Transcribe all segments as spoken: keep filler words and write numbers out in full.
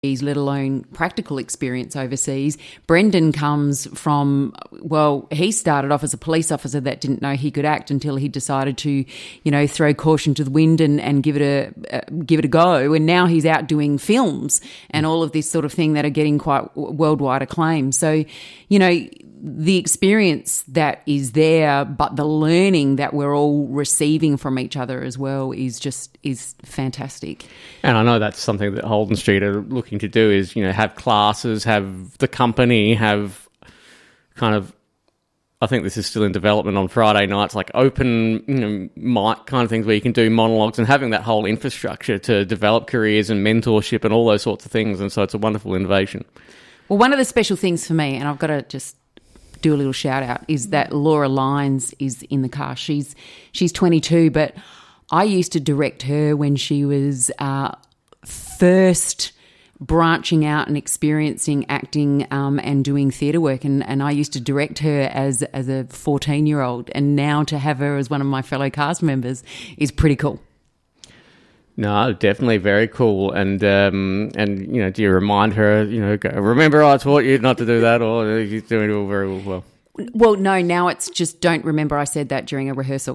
let alone practical experience overseas. Brendan comes from, well, he started off as a police officer that didn't know he could act until he decided to, you know, throw caution to the wind and, and give it a uh, give it a go. And now he's out doing films and all of this sort of thing that are getting quite worldwide acclaim. So, you know, the experience that is there, but the learning that we're all receiving from each other as well is just is fantastic. And I know that's something that Holden Street are looking to do is, you know, have classes, have the company, have kind of, I think this is still in development on Friday nights, like open, you know, mic kind of things where you can do monologues and having that whole infrastructure to develop careers and mentorship and all those sorts of things. And so it's a wonderful innovation. Well, one of the special things for me, and I've got to just do a little shout out, is that Laura Lyons is in the cast. She's she's twenty-two, but I used to direct her when she was uh, first branching out and experiencing acting um, and doing theatre work, and, and I used to direct her as as a fourteen-year-old, and now to have her as one of my fellow cast members is pretty cool. No, definitely very cool. And, um, and you know, do you remind her, you know, go, remember I taught you not to do that, or you're doing it all very well? Well, no, now it's just don't remember I said that during a rehearsal.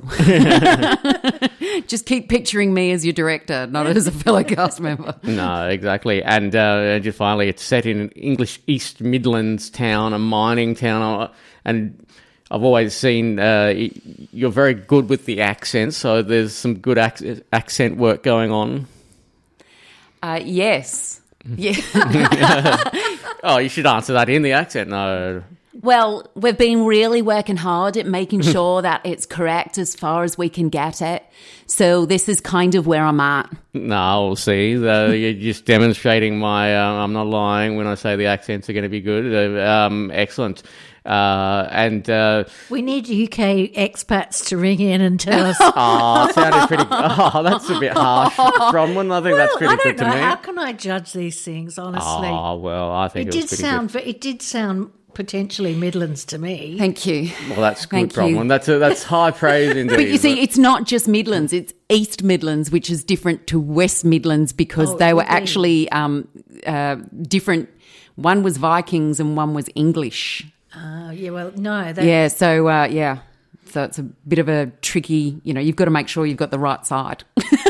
Just keep picturing me as your director, not as a fellow cast member. No, exactly. And, uh, and just finally, it's set in an English East Midlands town, a mining town, and I've always seen uh, you're very good with the accent, so there's some good ac- accent work going on. Uh, yes. Yeah. Oh, you should answer that in the accent. No. Well, we've been really working hard at making sure that it's correct as far as we can get it. So this is kind of where I'm at. No, we'll see. Uh, you're just demonstrating my uh, I'm not lying when I say the accents are going to be good. Uh, um, excellent. Uh, and uh, we need U K expats to ring in and tell us. Oh, sounded pretty. Oh, that's a bit harsh, Bronwyn. I think well, that's pretty I don't good know. to me. How can I judge these things, honestly? Oh well, I think it, it, it was did pretty sound. good. It did sound potentially Midlands to me. Thank you. Well, that's good, Thank Bronwyn. you. That's a, that's high praise indeed. But you see, it's not just Midlands; it's East Midlands, which is different to West Midlands because Oh, they were indeed. actually um, uh, different. One was Vikings and one was English. Oh, yeah, well, no. That, Yeah, so, uh, yeah. So it's a bit of a tricky, you know, you've got to make sure you've got the right side.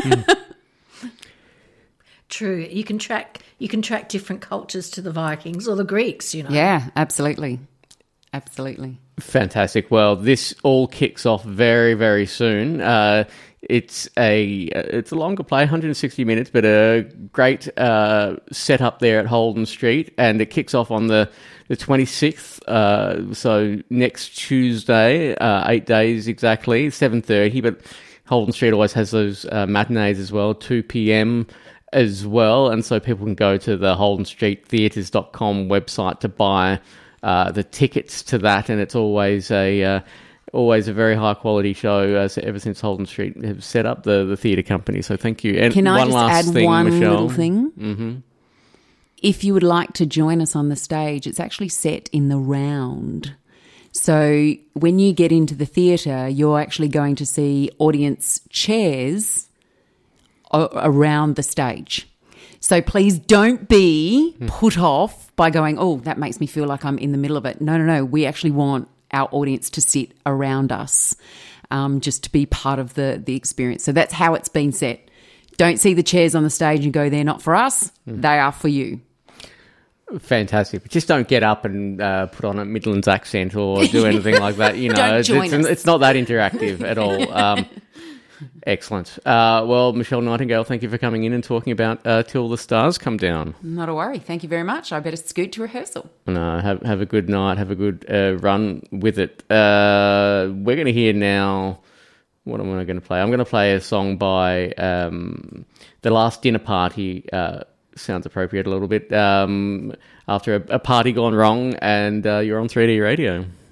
True. You can track you can track different cultures to the Vikings or the Greeks, you know. Yeah, absolutely. Absolutely. Fantastic. Well, this all kicks off very, very soon. Uh, it's a it's a longer play, one hundred sixty minutes, but a great uh, setup there at Holden Street, and it kicks off on the the twenty-sixth. Uh, so next Tuesday, uh, eight days exactly, seven thirty. But Holden Street always has those uh, matinees as well, two p.m. as well, and so people can go to the holden street theatres dot com website to buy uh, the tickets to that, and it's always a uh, always a very high quality show uh, ever since Holden Street have set up the, the theatre company. So thank you. And Can I one just last add thing, one Michelle. little thing? Mm-hmm. If you would like to join us on the stage, it's actually set in the round. So when you get into the theatre, you're actually going to see audience chairs o- around the stage. So please don't be put off by going, oh, that makes me feel like I'm in the middle of it. No, no, no. We actually want our audience to sit around us, um, just to be part of the, the experience. So that's how it's been set. Don't see the chairs on the stage and go, they're not for us. Mm. They are for you. Fantastic. But just don't get up and uh, put on a Midlands accent or do anything like that. You know, Don't it's, join it's, us. it's not that interactive at all. Um, excellent. Uh, well, Michelle Nightingale, thank you for coming in and talking about uh, Till the Stars Come Down. Not a worry. Thank you very much. I better scoot to rehearsal. No, have have a good night. Have a good uh, run with it. Uh, we're going to hear now. What am I going to play? I'm going to play a song by um, The Last Dinner Party. Uh, sounds appropriate a little bit. Um, after a, a party gone wrong, and uh, you're on three D Radio.